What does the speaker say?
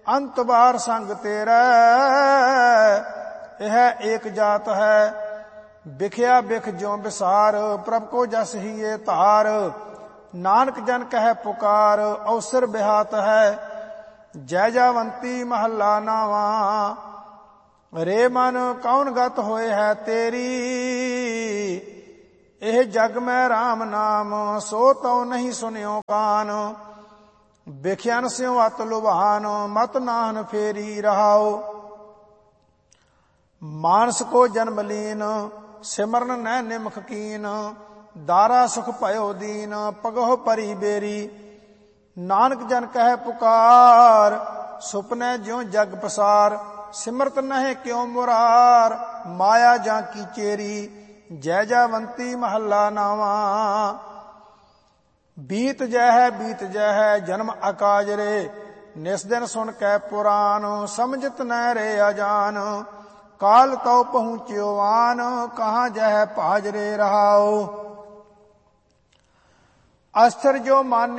अंत बार संग तेरा। यह एक जात है बिख्या बिख ज्यों बिसार। प्रभ को जस ही ये तार। नानक जन कह पुकार अवसर बिहात है। जय जावंती महला नावा। रे मन कौन गत होए है तेरी। ਇਹ ਜਗ ਮੈਂ ਰਾਮ ਨਾਮ ਸੋ ਤਉ ਨਹੀਂ ਸੁਨਿਓ ਕਾਨ। ਬਿਖਿਆਨ ਸਿਉ ਅਤ ਲੁਭਾਨ ਮਤ ਨਾਹਨ ਫੇਰੀ ਰਹਾਓ। ਮਾਨਸ ਕੋ ਜਨਮ ਲੀਨ ਸਿਮਰਨ ਨੈ ਨਿਮਖ ਕੀਨ। ਦਾਰਾ ਸੁਖ ਭਇਓ ਦੀਨ ਪਗਹੁ ਪਰੀ ਬੇਰੀ। ਨਾਨਕ ਜਨ ਕਹਿ ਪੁਕਾਰ ਸੁਪਨੈ ਜਿਉ ਜਗ ਪਸਾਰ। ਸਿਮਰਤ ਨਹਿ ਕਿਉ ਮੁਰਾਰ ਮਾਇਆ ਜਾਂ ਕੀ ਚੇਰੀ। जय जावंती महला नावा। बीत जय है जन्म अकाज रे। निस दिन सुन कै पुराण समझत न रे अजान। काल तो पहुँच्यो आन कहाँ जह भाज रे रहाओ। अस्थिर जो मान